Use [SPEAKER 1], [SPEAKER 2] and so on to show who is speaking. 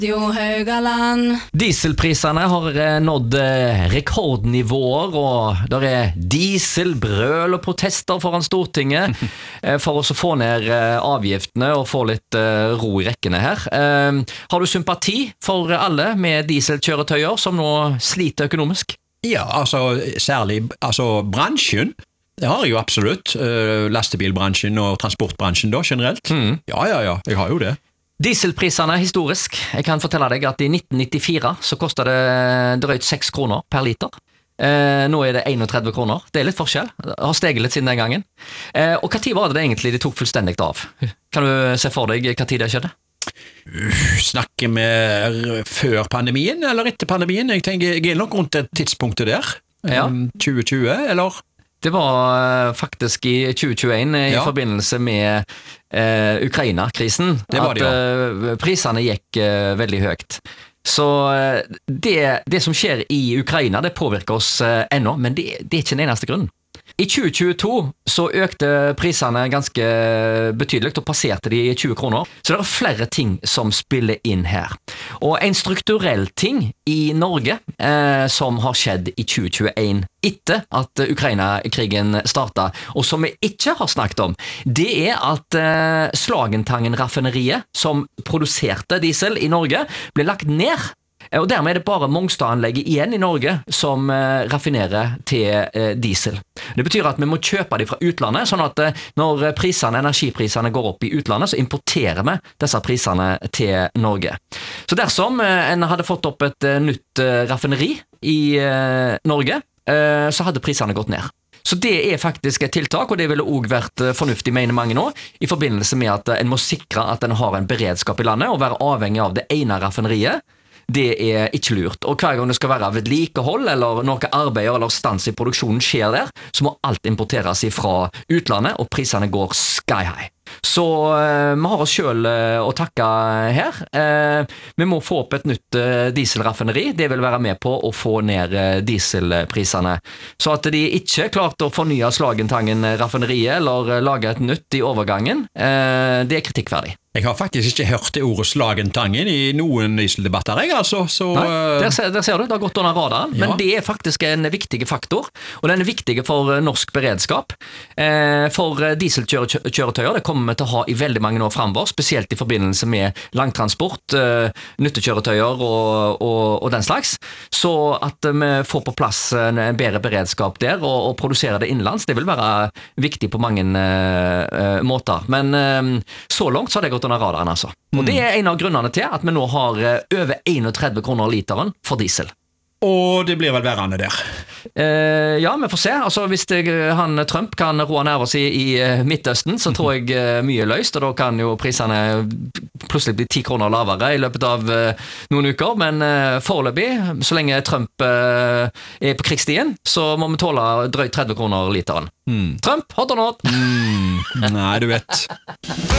[SPEAKER 1] Radio Högaland.
[SPEAKER 2] Dieselprisene har nådd rekordnivåer, og der dieselbrøl og protester foran Stortinget for å få ned avgiftene og få litt ro i rekkene her. Har du sympati for alle med dieselkjøretøyer som nå sliter økonomisk?
[SPEAKER 3] Ja, særlig bransjen. Det har jeg jo absolutt. Lastebilbransjen og transportbransjen da, generelt. Ja, jeg har jo det.
[SPEAKER 2] Dieselprisene historisk. Jeg kan fortelle deg at i 1994 så kostet det drøyt 6 kroner per liter. Nå det 31 kroner. Det litt forskjell. Det har steget litt siden den gangen. Og hva tid var det egentlig de tok fullstendig av? Kan du se for deg hva tid det skjedde?
[SPEAKER 3] Snakker vi før pandemien eller etter pandemien? Jeg tenker, jeg nok rundt et tidspunktet der.
[SPEAKER 2] Ja.
[SPEAKER 3] 2020, eller?
[SPEAKER 2] Det var faktisk i 2021 i forbindelse med Ukraina-krisen at prisene gikk veldig høyt. Så det som skjer i Ukraina, det påvirker oss ennå, men det ikke den eneste grunnen. I 2022 så økte prisene ganske betydelig og passerte de 20 kroner. Så det flere ting som spiller inn her. Og en strukturell ting i Norge som har skjedd i 2021 etter at Ukraina-krigen startet, og som vi ikke har snakket om, det at Slagentangen-raffineriet som produserte diesel i Norge ble lagt ned. Og dermed det bare Mongstad-anlegget igjen i Norge som raffinerer til diesel. Det betyr at vi må kjøpe de fra utlandet, sånn at når energiprisene går opp i utlandet, så importerer vi disse prisene til Norge. Så dersom en hadde fått opp et nytt raffineri i Norge, så hadde prisene gått ned. Så det faktisk et tiltak, og det ville også vært fornuftig, mener mange nå, i forbindelse med at en må sikre at en har en beredskap i landet, og være avhengig av det ene raffineriet. Det ikke lurt, og hver gang det skal være vedlikehold eller noe arbeid eller stans i produksjonen skjer der, så må alt importeres fra utlandet, og prisene går sky high. Så vi har oss selv å takke her. Vi må få opp et nytt dieselraffineri. Det vil være med på å få ned dieselprisene. Så at de ikke klarte å fornye Slagentangen-raffineriet eller lage et nytt i overgangen, det kritikkverdig.
[SPEAKER 3] Jeg har faktisk ikke hørt det ordet Slagentangen i noen dieseldebatter, så...
[SPEAKER 2] Nei, der ser du, det har gått under radaren, men det faktisk en viktig faktor, og den viktig for norsk beredskap. For dieselkjøretøyer, det kommer vi til å ha i veldig mange år fremover, spesielt i forbindelse med langtransport, nyttekjøretøyer og den slags, så at vi får på plass en bedre beredskap der, og produsere det innenlands, det vil være viktig på mange måter. Men så langt så har det gått under radaren, altså. Og det en av grunnene til at vi nå har over 31 kroner literen for diesel.
[SPEAKER 3] Og det blir vel værende der?
[SPEAKER 2] Ja, vi får se. Altså, hvis Trump kan roe nerver i Midtøsten, så tror jeg mye løst, og da kan jo prisene plutselig bli 10 kroner lavere i løpet av noen uker, men foreløpig, så lenge Trump på krigsstien, så må vi tåle drøyt 30 kroner literen. Trump, hot or not?
[SPEAKER 3] Nei, du vet.